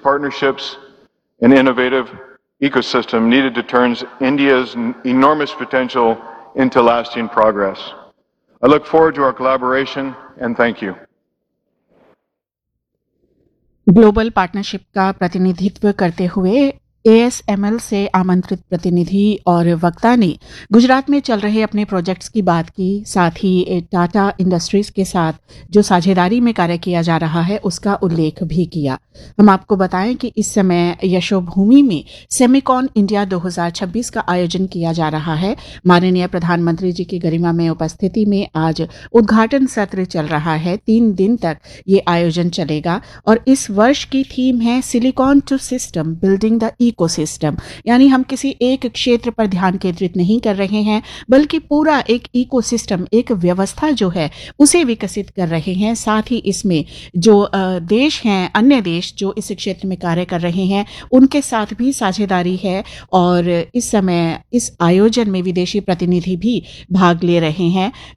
partnerships, and innovative ecosystem needed to turn India's enormous potential into lasting progress. I look forward to our collaboration and thank you. Global partnership का प्रतिनिधित्व करते हुए ASML से आमंत्रित प्रतिनिधि और वक्ता ने गुजरात में चल रहे अपने प्रोजेक्ट्स की बात की, साथ ही टाटा इंडस्ट्रीज के साथ जो साझेदारी में कार्य किया जा रहा है उसका उल्लेख भी किया। हम आपको बताएं कि इस समय यशोभूमि में सेमिकॉन इंडिया 2026 का आयोजन किया जा रहा है। माननीय प्रधानमंत्री जी की गरिमा में उपस्थिति में आज उद्घाटन सत्र चल रहा है। 3 दिन तक ये आयोजन चलेगा और इस वर्ष की थीम है silicon to system building the ecosystem, यानी हम किसी एक क्षेत्र पर ध्यान केंद्रित नहीं कर रहे हैं बल्कि पूरा एक इकोसिस्टम, एक व्यवस्था जो है उसे विकसित कर रहे हैं। साथ ही इसमें जो देश हैं, अन्य देश जो इस क्षेत्र में कार्य कर रहे हैं उनके साथ भी साझेदारी है और इस समय इस आयोजन में विदेशी प्रतिनिधि भी भाग ले रहे हैं।